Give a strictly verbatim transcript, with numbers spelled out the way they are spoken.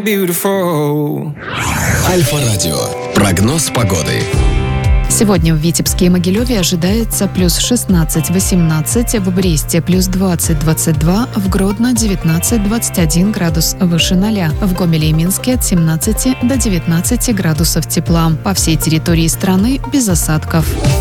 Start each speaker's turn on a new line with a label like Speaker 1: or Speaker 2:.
Speaker 1: Beautiful.
Speaker 2: Альфа-радио. Прогноз погоды.
Speaker 3: Сегодня в Витебске и Могилеве ожидается плюс шестнадцать-восемнадцать, в Бресте плюс двадцать-двадцать два, в Гродно девятнадцать-двадцать один градус выше ноля, в Гомеле и Минске от семнадцати до девятнадцати градусов тепла. По всей территории страны без осадков.